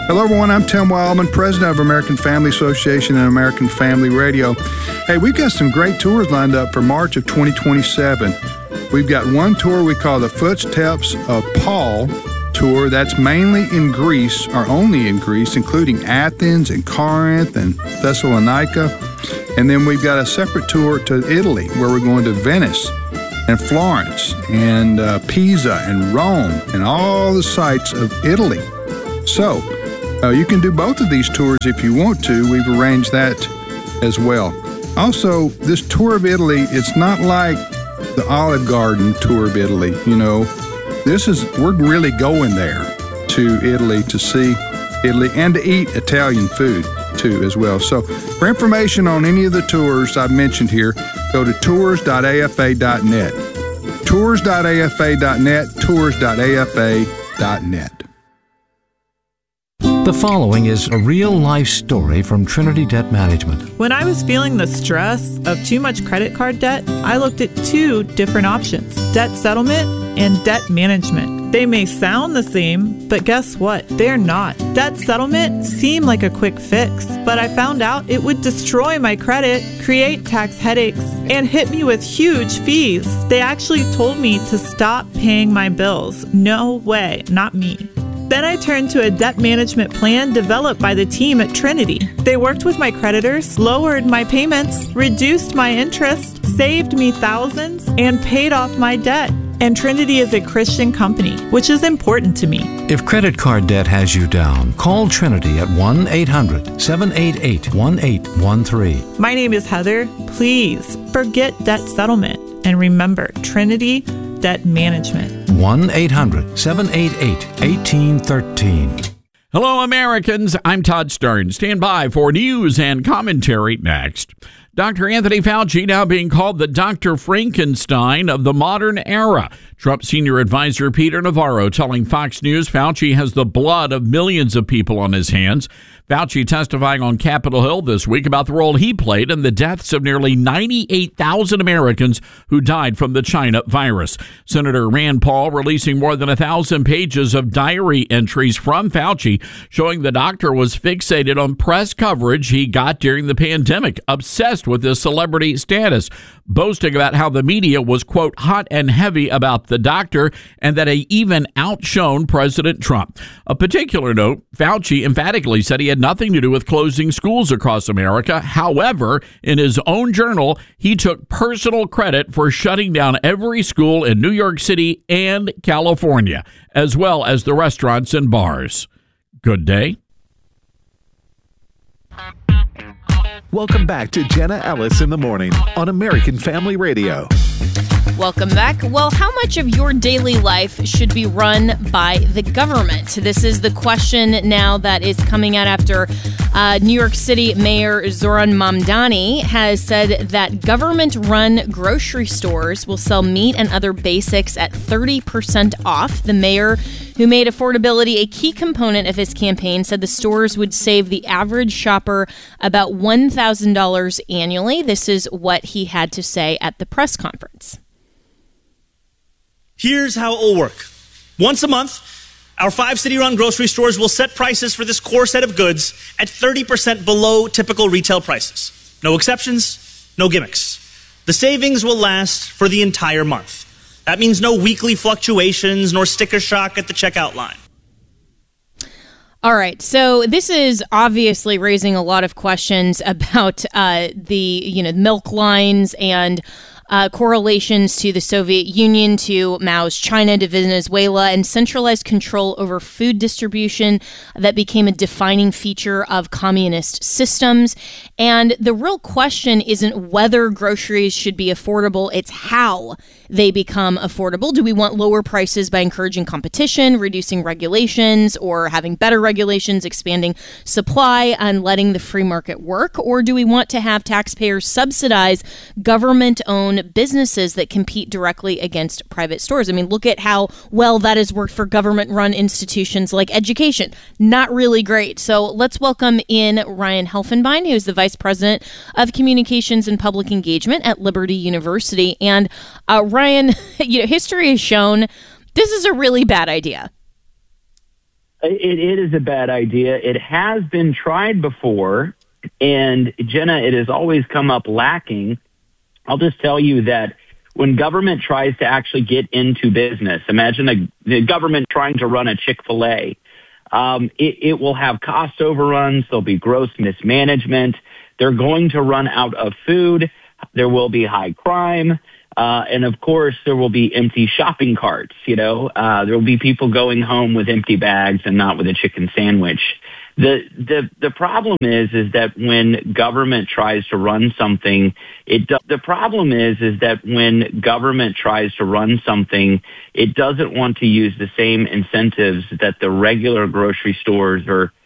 Hello, everyone. I'm Tim Wildman, president of American Family Association and American Family Radio. Hey, we've got some great tours lined up for March of 2027. We've got one tour we call the Footsteps of Paul tour. That's mainly in Greece, or only in Greece, including Athens and Corinth and Thessalonica. And then we've got a separate tour to Italy, where we're going to Venice and Florence and Pisa and Rome and all the sites of Italy. So you can do both of these tours if you want to. We've arranged that as well. Also, this tour of Italy, it's not like the Olive Garden tour of Italy. You know, we're really going there to Italy to see Italy and to eat Italian food too as well. So for information on any of the tours I've mentioned here, go to tours.afa.net. Tours.afa.net, tours.afa.net. The following is a real-life story from Trinity Debt Management. When I was feeling the stress of too much credit card debt, I looked at two different options: debt settlement and debt management. They may sound the same, but guess what? They're not. Debt settlement seemed like a quick fix, but I found out it would destroy my credit, create tax headaches, and hit me with huge fees. They actually told me to stop paying my bills. No way, not me. Then I turned to a debt management plan developed by the team at Trinity. They worked with my creditors, lowered my payments, reduced my interest, saved me thousands, and paid off my debt. And Trinity is a Christian company, which is important to me. If credit card debt has you down, call Trinity at 1-800-788-1813. My name is Heather. Please forget debt settlement and remember Trinity Debt Management. 1-800-788-1813. Hello, Americans. I'm Todd Stern. Stand by for news and commentary next. Dr. Anthony Fauci now being called the Dr. Frankenstein of the modern era. Trump senior advisor Peter Navarro telling Fox News Fauci has the blood of millions of people on his hands. Fauci testifying on Capitol Hill this week about the role he played in the deaths of nearly 98,000 Americans who died from the China virus. Senator Rand Paul releasing more than 1,000 pages of diary entries from Fauci showing the doctor was fixated on press coverage he got during the pandemic, obsessed with his celebrity status, boasting about how the media was, quote, hot and heavy about the doctor and that he even outshone President Trump. A particular note, Fauci emphatically said he had nothing to do with closing schools across America. However, in his own journal, he took personal credit for shutting down every school in New York City and California, as well as the restaurants and bars. Good day. Welcome back to Jenna Ellis in the Morning on American Family Radio. Welcome back. Well, how much of your daily life should be run by the government? This is the question now that is coming out after New York City Mayor Zohran Mamdani has said that government-run grocery stores will sell meat and other basics at 30% off. The mayor, who made affordability a key component of his campaign, said the stores would save the average shopper about $1,000 annually. This is what he had to say at the press conference. Here's how it will work. Once a month, our 5 city-run grocery stores will set prices for this core set of goods at 30% below typical retail prices. No exceptions, no gimmicks. The savings will last for the entire month. That means no weekly fluctuations nor sticker shock at the checkout line. All right, so this is obviously raising a lot of questions about the milk lines and correlations to the Soviet Union, to Mao's China, to Venezuela, and centralized control over food distribution that became a defining feature of communist systems. And the real question isn't whether groceries should be affordable, it's how they become affordable. Do we want lower prices by encouraging competition, reducing regulations, or having better regulations, expanding supply, and letting the free market work? Or do we want to have taxpayers subsidize government-owned businesses that compete directly against private stores? I mean, look at how well that has worked for government-run institutions like education. Not really great. So let's welcome in Ryan Helfenbein, who's the Vice President of Communications and Public Engagement at Liberty University. And Ryan, history has shown this is a really bad idea. It is a bad idea. It has been tried before, and Jenna, it has always come up lacking. I'll just tell you that when government tries to actually get into business, imagine the government trying to run a Chick-fil-A. It will have cost overruns. There'll be gross mismanagement. They're going to run out of food. There will be high crime. And of course, there will be empty shopping carts. There will be people going home with empty bags and not with a chicken sandwich. The problem is that when government tries to run something, it doesn't want to use the same incentives that the regular grocery stores or